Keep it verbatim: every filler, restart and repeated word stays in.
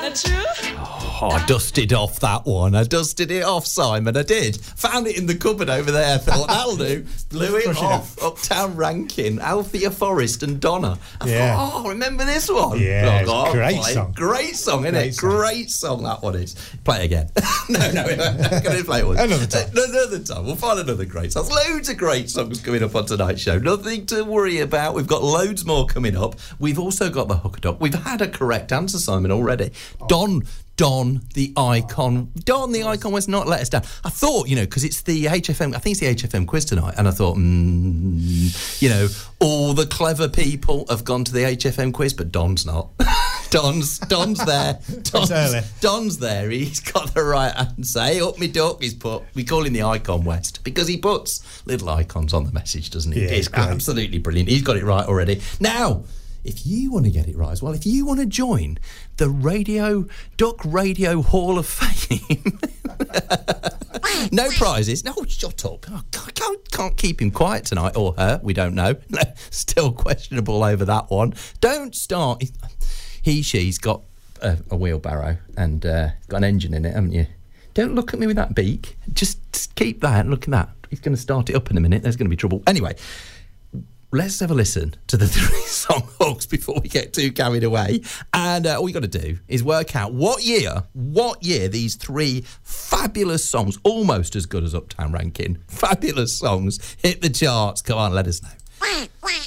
that true? Oh, I dusted off that one. I dusted it off, Simon. I did. Found it in the cupboard over there. Thought, that'll do. Blew it Push it off. Uptown Rankin, Althea Forrest and Donna. I Yeah. thought, oh, remember this one? Yeah, Oh, it's a God, great play. song. Great song, isn't Great it? song. Great song, that one is. Play it again. no, no, I'm going to play it once. Another time. Another time. We'll find another great song. Loads of great songs coming up on tonight's show. Nothing to worry about. We've got loads more coming up. We've also got the hooker doc. We've had a correct answer, Simon, already. Oh. Don... Don the Icon. Don the Icon was not let us down. I thought, you know, because it's the H F M, I think it's the H F M quiz tonight, and I thought, mm, you know, all the clever people have gone to the H F M quiz, but Don's not. Don's Don's there. Don's, early. Don's there. He's got the right answer. Hey, up me duck, he's put. We call him the Icon West because he puts little icons on the message, doesn't he? Yeah, it's great. absolutely brilliant. He's got it right already. Now, if you want to get it right as well, if you want to join the Radio Duck Radio Hall of Fame, no prizes. No, shut up. Oh, God, can't, can't keep him quiet tonight, or her. We don't know. Still questionable over that one. Don't start. He, she's got a, a wheelbarrow and uh, got an engine in it, haven't you? Don't look at me with that beak. Just, just keep that. Look at that. He's going to start it up in a minute. There's going to be trouble. Anyway. Let's have a listen to the three song hooks before we get too carried away. And uh, all you got to do is work out what year, what year these three fabulous songs, almost as good as Uptown Rankin, fabulous songs, hit the charts. Come on, let us know.